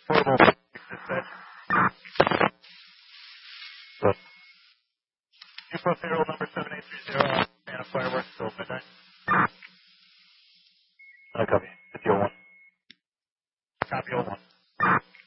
Portable dispatch. Good. You post payroll number 7830 and a fireworks till midnight. I copy. It's your one. Copy 01.